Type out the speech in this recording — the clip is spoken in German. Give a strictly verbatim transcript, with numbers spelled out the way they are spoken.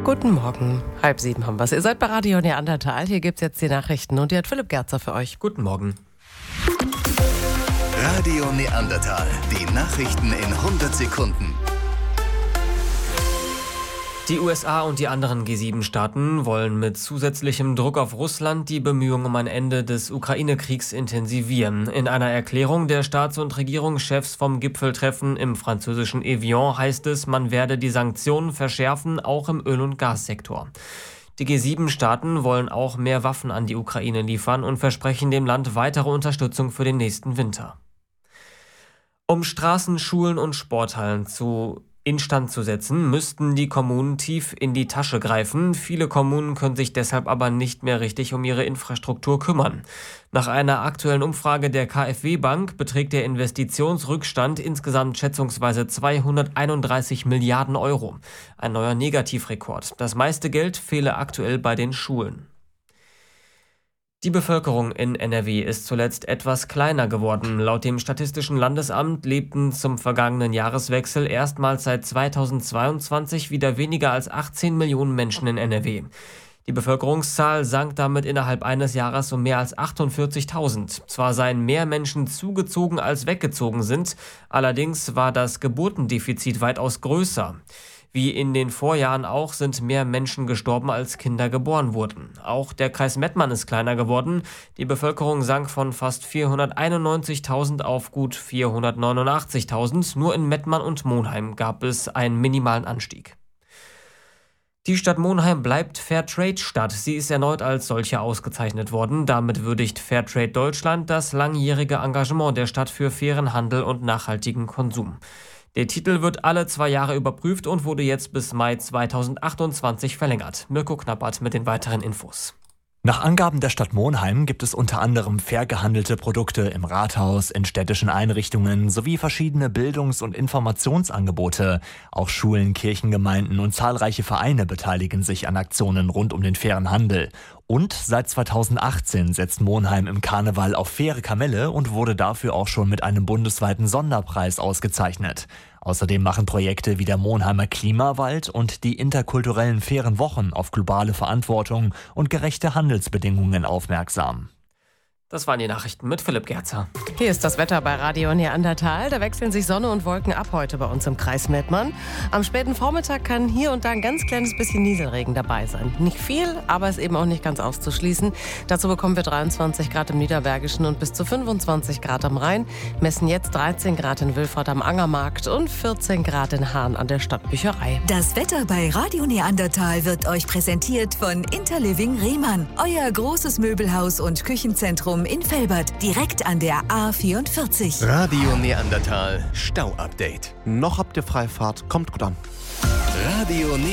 Guten Morgen. Halb sieben haben wir es. Ihr seid bei Radio Neandertal. Hier gibt es jetzt die Nachrichten und die hat Philipp Gerzer für euch. Guten Morgen. Radio Neandertal. Die Nachrichten in hundert Sekunden. Die U S A und die anderen G sieben Staaten wollen mit zusätzlichem Druck auf Russland die Bemühungen um ein Ende des Ukraine-Kriegs intensivieren. In einer Erklärung der Staats- und Regierungschefs vom Gipfeltreffen im französischen Evian heißt es, man werde die Sanktionen verschärfen, auch im Öl- und Gassektor. Die G sieben Staaten wollen auch mehr Waffen an die Ukraine liefern und versprechen dem Land weitere Unterstützung für den nächsten Winter. Um Straßen, Schulen und Sporthallen zu instand zu setzen, müssten die Kommunen tief in die Tasche greifen. Viele Kommunen können sich deshalb aber nicht mehr richtig um ihre Infrastruktur kümmern. Nach einer aktuellen Umfrage der KfW-Bank beträgt der Investitionsrückstand insgesamt schätzungsweise zweihunderteinunddreißig Milliarden Euro. Ein neuer Negativrekord. Das meiste Geld fehle aktuell bei den Schulen. Die Bevölkerung in N R W ist zuletzt etwas kleiner geworden. Laut dem Statistischen Landesamt lebten zum vergangenen Jahreswechsel erstmals seit zweitausendzweiundzwanzig wieder weniger als achtzehn Millionen Menschen in N R W. Die Bevölkerungszahl sank damit innerhalb eines Jahres um mehr als achtundvierzigtausend. Zwar seien mehr Menschen zugezogen als weggezogen sind, allerdings war das Geburtendefizit weitaus größer. Wie in den Vorjahren auch sind mehr Menschen gestorben, als Kinder geboren wurden. Auch der Kreis Mettmann ist kleiner geworden. Die Bevölkerung sank von fast vierhunderteinundneunzigtausend auf gut vierhundertneunundachtzigtausend. Nur in Mettmann und Monheim gab es einen minimalen Anstieg. Die Stadt Monheim bleibt Fairtrade-Stadt. Sie ist erneut als solche ausgezeichnet worden. Damit würdigt Fairtrade Deutschland das langjährige Engagement der Stadt für fairen Handel und nachhaltigen Konsum. Der Titel wird alle zwei Jahre überprüft und wurde jetzt bis Mai zweitausendachtundzwanzig verlängert. Mirko Knappert mit den weiteren Infos. Nach Angaben der Stadt Monheim gibt es unter anderem fair gehandelte Produkte im Rathaus, in städtischen Einrichtungen sowie verschiedene Bildungs- und Informationsangebote. Auch Schulen, Kirchengemeinden und zahlreiche Vereine beteiligen sich an Aktionen rund um den fairen Handel. Und seit zweitausendachtzehn setzt Monheim im Karneval auf faire Kamelle und wurde dafür auch schon mit einem bundesweiten Sonderpreis ausgezeichnet. Außerdem machen Projekte wie der Monheimer Klimawald und die interkulturellen fairen Wochen auf globale Verantwortung und gerechte Handelsbedingungen aufmerksam. Das waren die Nachrichten mit Philipp Gerzer. Hier ist das Wetter bei Radio Neandertal. Da wechseln sich Sonne und Wolken ab heute bei uns im Kreis Mettmann. Am späten Vormittag kann hier und da ein ganz kleines bisschen Nieselregen dabei sein. Nicht viel, aber ist eben auch nicht ganz auszuschließen. Dazu bekommen wir dreiundzwanzig Grad im Niederbergischen und bis zu fünfundzwanzig Grad am Rhein. Messen jetzt dreizehn Grad in Wilfurt am Angermarkt und vierzehn Grad in Hahn an der Stadtbücherei. Das Wetter bei Radio Neandertal wird euch präsentiert von Interliving Rehmann. Euer großes Möbelhaus und Küchenzentrum in Velbert, direkt an der A vierundvierzig. Radio Neandertal Stau-Update. Noch habt ihr Freifahrt, kommt gut an. Radio